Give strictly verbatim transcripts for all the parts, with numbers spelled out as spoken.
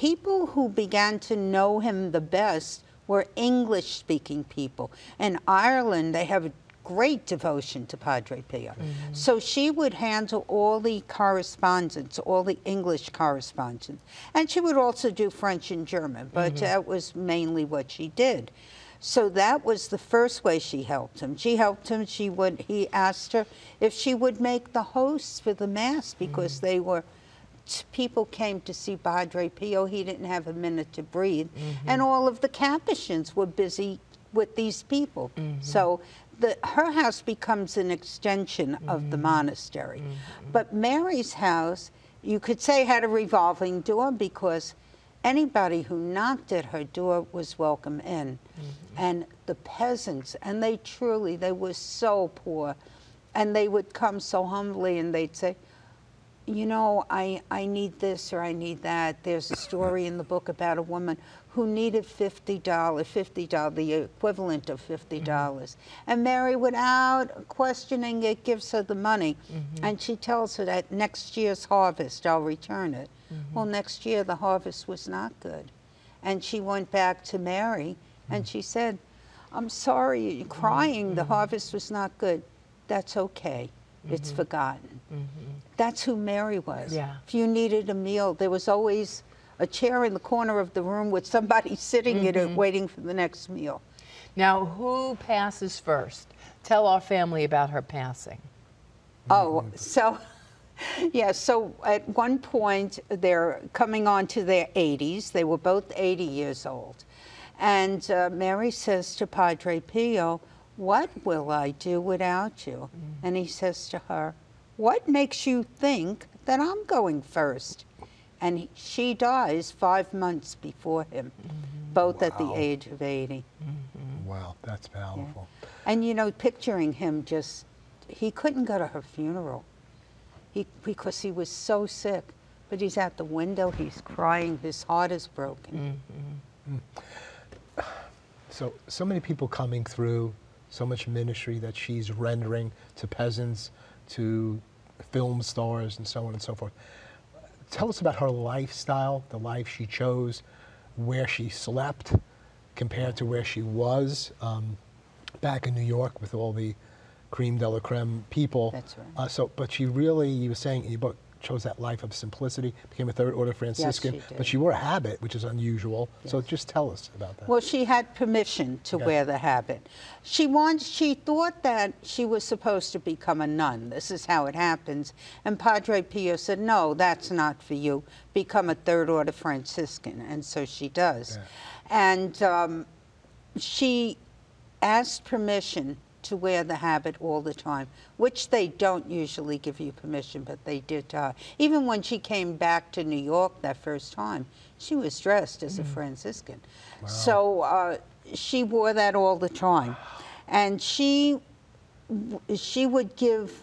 people who began to know him the best were English-speaking people. In Ireland, they have a great devotion to Padre Pio. Mm-hmm. So she would handle all the correspondence, all the English correspondence. And she would also do French and German, but mm-hmm. that was mainly what she did. So that was the first way she helped him. She helped him, she would, he asked her if she would make the hosts for the Mass, because mm-hmm. they were, people came to see Padre Pio. He didn't have a minute to breathe. Mm-hmm. And all of the Capuchins were busy with these people. Mm-hmm. So the, her house becomes an extension mm-hmm. of the monastery. Mm-hmm. But Mary's house, you could say, had a revolving door, because anybody who knocked at her door was welcome in. Mm-hmm. And the peasants, and they truly, they were so poor, and they would come so humbly and they'd say, you know, I, I need this or I need that. There's a story in the book about a woman who needed fifty dollars, fifty dollars, the equivalent of fifty dollars. Mm-hmm. And Mary, without questioning it, gives her the money. Mm-hmm. And she tells her that next year's harvest, I'll return it. Mm-hmm. Well, next year the harvest was not good. And she went back to Mary mm-hmm. and she said, I'm sorry, you're crying, mm-hmm. the harvest was not good. That's okay. Mm-hmm. It's forgotten. Mm-hmm. That's who Mary was. Yeah. If you needed a meal, there was always a chair in the corner of the room with somebody sitting mm-hmm. in it waiting for the next meal. Now, who passes first? Tell our family about her passing. Oh, so, yeah, so at one point, they're coming on to their eighties. They were both eighty years old. And uh, Mary says to Padre Pio, what will I do without you? Mm. And he says to her, what makes you think that I'm going first? And he, she dies five months before him, mm-hmm. both wow. at the age of eighty. Mm-hmm. Wow, that's powerful. Yeah. And, you know, picturing him just, he couldn't go to her funeral he, because he was so sick. But he's at the window, he's crying, his heart is broken. Mm-hmm. Mm. So, so many people coming through, so much ministry that she's rendering to peasants, to film stars, and so on and so forth. Tell us about her lifestyle, the life she chose, where she slept compared to where she was um, back in New York with all the creme de la creme people. That's right. Uh, so, but she really, you were saying in your book, chose that life of simplicity, became a third order Franciscan, yes, she did. But she wore a habit, which is unusual. Yes. So just tell us about that. Well, she had permission to okay. wear the habit. She wants, she thought that she was supposed to become a nun. This is how it happens. And Padre Pio said, no, that's not for you. Become a third order Franciscan. And so she does. Yeah. And um, she asked permission to wear the habit all the time, which they don't usually give you permission, but they did to her. Even when she came back to New York that first time, she was dressed as mm. a Franciscan. Wow. So uh, she wore that all the time. And she, she would give,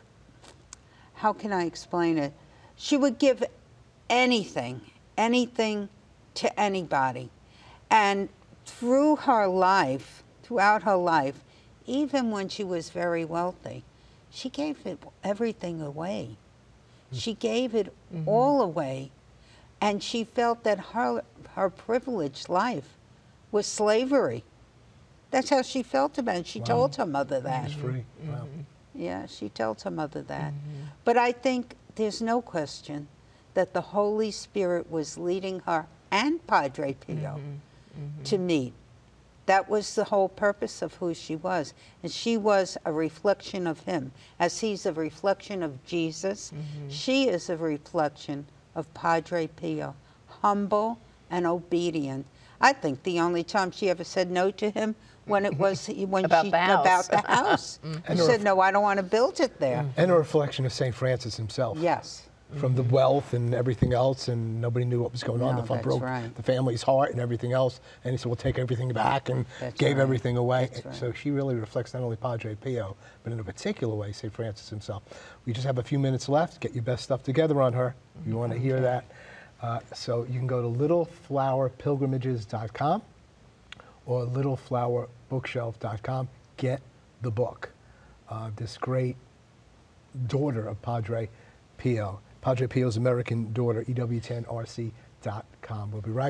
how can I explain it? She would give anything, anything to anybody. And through her life, throughout her life, even when she was very wealthy, she gave it everything away. She gave it mm-hmm. all away. And she felt that her, her privileged life was slavery. That's how she felt about it. She wow. told her mother that. She's free. Wow. Mm-hmm. Yeah, she told her mother that. Mm-hmm. But I think there's no question that the Holy Spirit was leading her and Padre Pio mm-hmm. Mm-hmm. to meet. That was the whole purpose of who she was. And she was a reflection of him. As he's a reflection of Jesus, mm-hmm. she is a reflection of Padre Pio, humble and obedient. I think the only time she ever said no to him when it was when about she the house. about the house. mm-hmm. She said, no, I don't want to build it there. And a reflection of Saint Francis himself. Yes. From the wealth and everything else, and nobody knew what was going on. No, The fun that's broke right. the family's heart and everything else. And he said, we'll take everything back, and That's gave right. everything away. That's right. So she really reflects not only Padre Pio, but in a particular way, Saint Francis himself. We just have a few minutes left. Get your best stuff together on her. If you want to hear that. Uh, so you can go to little flower pilgrimages dot com or little flower bookshelf dot com. Get the book. Uh, this great daughter of Padre Pio. Padre Pio's American Daughter, E W ten R C dot com. We'll be right back.